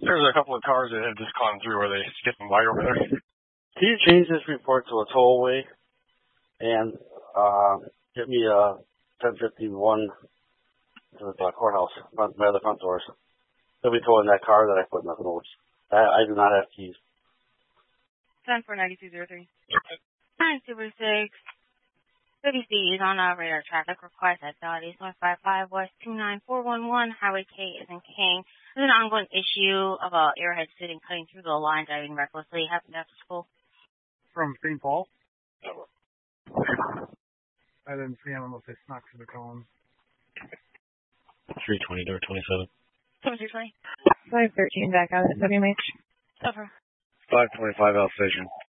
There's a couple of cars that have just gone through where they skipped them by over there. Can you change this report to a tollway and get me a 1051 to the courthouse, by the front doors? They'll be towing that car that I put in the notes. I do not have keys. 10-4-9203. 926. 30 feet on radar traffic request at Dot East 155 West 29411. Highway K is in King. There's an ongoing issue of a airhead student cutting through the line, driving recklessly. Happened after school. From St. Paul? I didn't see him unless they snuck through the cone. 320 door 27. 7320. 513 back out at WMH. Over. 525 L Station.